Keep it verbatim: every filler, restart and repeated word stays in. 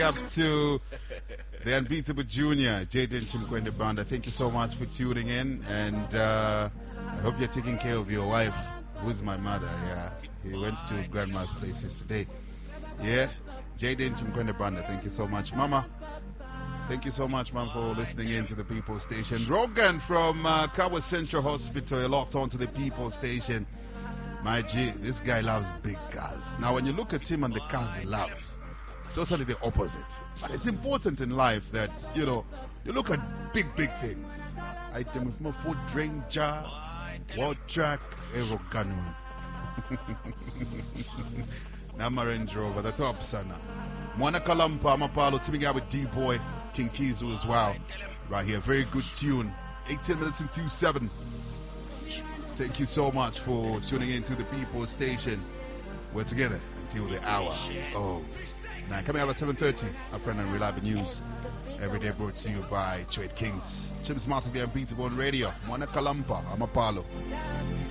up to the unbeatable junior, Jaden Chimkwende Banda. Thank you so much for tuning in, and uh, I hope you're taking care of your wife, who's my mother. Yeah, he went to grandma's place yesterday. Yeah, Jaden Chimkwende Banda. Thank you so much, Mama. Thank you so much, man, for listening in to the People Station. Rogan from uh, Kawa Central Hospital, you're locked on to the People Station. My G, this guy loves big cars. Now, when you look at him and the cars he loves, totally the opposite. But it's important in life that, you know, you look at big, big things. Item with my food, drain jar, world track, aero canoe. Nama Range Rover, the top sana. Mwana Kalampa, Amapalo, teaming out with D-Boy, King Kizu as well. Right here, very good tune. eighteen minutes into seven. Thank you so much for tuning in to the People Station. We're together until the hour of nine. Coming up at seven thirty, our friend and reliable news. Every day brought to you by Trade Kings. Chim Smart of the Unbeatable on radio. Mwana Kalampa, Amapalo.